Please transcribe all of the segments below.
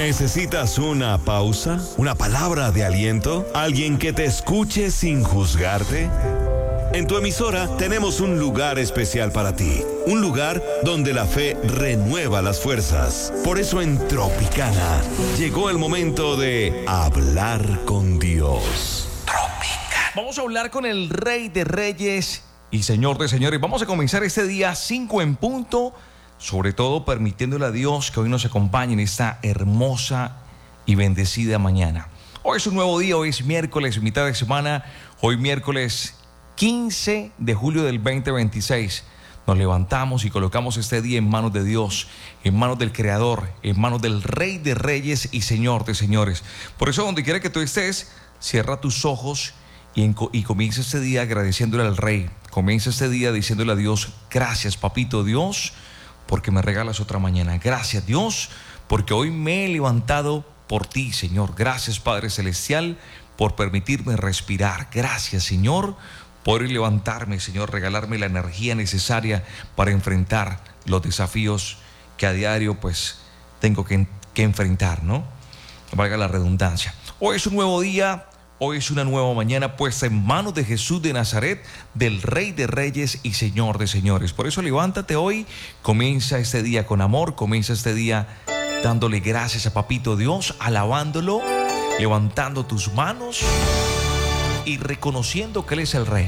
¿Necesitas una pausa? ¿Una palabra de aliento? ¿Alguien que te escuche sin juzgarte? En tu emisora tenemos un lugar especial para ti. Un lugar donde la fe renueva las fuerzas. Por eso en Tropicana llegó el momento de hablar con Dios. Tropicana. Vamos a hablar con el Rey de Reyes y Señor de Señores. Vamos a comenzar este día 5 en punto. Sobre todo permitiéndole a Dios que hoy nos acompañe en esta hermosa y bendecida mañana. Hoy es un nuevo día, hoy es miércoles, mitad de semana. Hoy miércoles 15 de julio del 2026. Nos levantamos y colocamos este día en manos de Dios, en manos del Creador, en manos del Rey de Reyes y Señor de Señores. Por eso, donde quiera que tú estés, cierra tus ojos y comienza este día agradeciéndole al Rey. Comienza este día diciéndole a Dios: gracias, papito Dios, porque me regalas otra mañana. Gracias, Dios, porque hoy me he levantado por ti, Señor. Gracias, Padre Celestial, por permitirme respirar. Gracias, Señor, por levantarme, Señor, regalarme la energía necesaria para enfrentar los desafíos que a diario pues tengo que enfrentar, ¿no? Valga la redundancia. Hoy es un nuevo día. Hoy es una nueva mañana puesta en manos de Jesús de Nazaret, del Rey de Reyes y Señor de Señores. Por eso levántate hoy, comienza este día con amor, comienza este día dándole gracias a Papito Dios, alabándolo, levantando tus manos y reconociendo que Él es el Rey.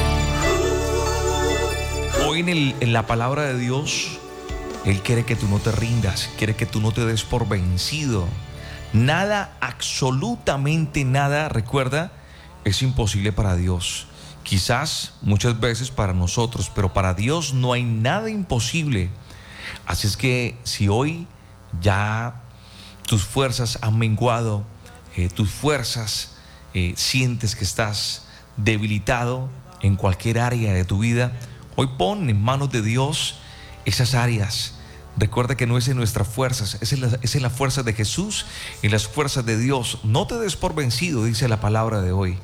Hoy en la palabra de Dios, Él quiere que tú no te rindas, quiere que tú no te des por vencido. Nada, absolutamente nada, recuerda, es imposible para Dios. Quizás muchas veces para nosotros, pero para Dios no hay nada imposible. Así es que si hoy ya tus fuerzas han menguado, tus fuerzas sientes que estás debilitado en cualquier área de tu vida, hoy pon en manos de Dios esas áreas. Recuerda que no es en nuestras fuerzas, es en la fuerza de Jesús y las fuerzas de Dios. No te des por vencido, dice la palabra de hoy.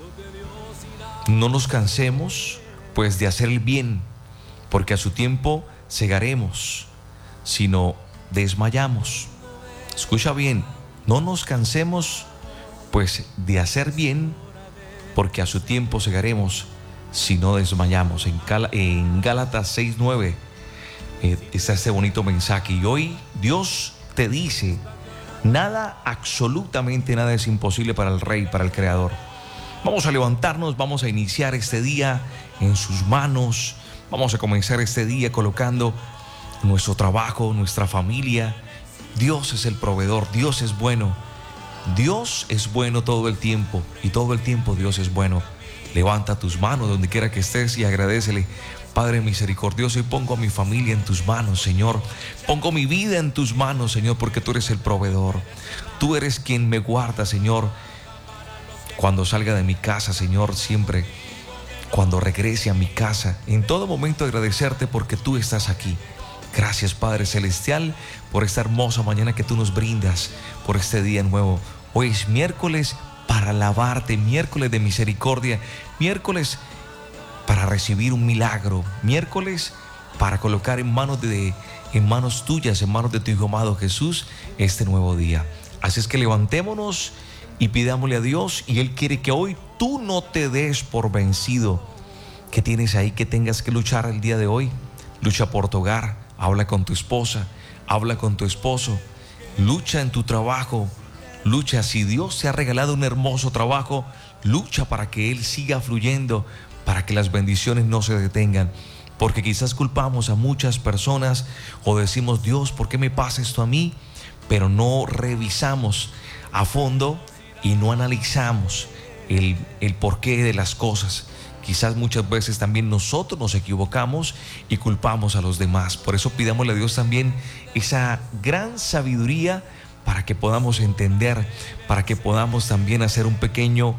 No nos cansemos, pues, de hacer el bien, porque a su tiempo segaremos, si no desmayamos. Escucha bien, no nos cansemos, pues, de hacer bien, porque a su tiempo segaremos, si no desmayamos. En Gálatas 6:9 está este bonito mensaje. Y hoy Dios te dice: nada, absolutamente nada es imposible para el Rey, para el Creador. Vamos a levantarnos, vamos a iniciar este día en sus manos. Vamos a comenzar este día colocando nuestro trabajo, nuestra familia. Dios es el proveedor, Dios es bueno. Dios es bueno todo el tiempo y todo el tiempo Dios es bueno. Levanta tus manos donde quiera que estés y agradécele: Padre misericordioso, y pongo a mi familia en tus manos, Señor. Pongo mi vida en tus manos, Señor, porque tú eres el proveedor. Tú eres quien me guarda, Señor. Cuando salga de mi casa, Señor, siempre, cuando regrese a mi casa, en todo momento agradecerte porque tú estás aquí. Gracias, Padre Celestial, por esta hermosa mañana que tú nos brindas, por este día nuevo. Hoy es miércoles para alabarte, miércoles de misericordia, miércoles para recibir un milagro, miércoles para colocar en manos tuyas, en manos de tu Hijo amado Jesús, este nuevo día. Así es que levantémonos y pidámosle a Dios, y Él quiere que hoy tú no te des por vencido. ¿Qué tienes ahí que tengas que luchar el día de hoy? Lucha por tu hogar, habla con tu esposa, habla con tu esposo, lucha en tu trabajo, lucha. Si Dios te ha regalado un hermoso trabajo, lucha para que Él siga fluyendo, para que las bendiciones no se detengan. Porque quizás culpamos a muchas personas o decimos: Dios, ¿por qué me pasa esto a mí? Pero no revisamos a fondo y no analizamos el porqué de las cosas. Quizás muchas veces también nosotros nos equivocamos y culpamos a los demás. Por eso pidámosle a Dios también esa gran sabiduría para que podamos entender, para que podamos también hacer un pequeño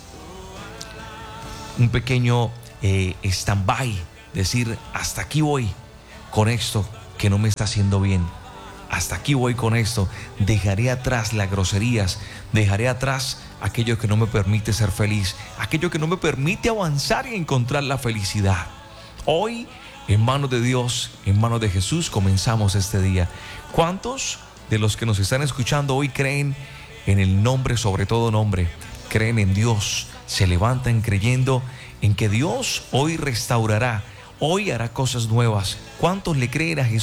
stand-by, decir: hasta aquí voy con esto que no me está haciendo bien, hasta aquí voy con esto, dejaré atrás las groserías, dejaré atrás aquello que no me permite ser feliz, aquello que no me permite avanzar y encontrar la felicidad. Hoy, en manos de Dios, en manos de Jesús, comenzamos este día. ¿Cuántos de los que nos están escuchando hoy creen en el nombre, sobre todo nombre, creen en Dios, se levantan creyendo en que Dios hoy restaurará, hoy hará cosas nuevas. ¿Cuántos le creen a Jesús?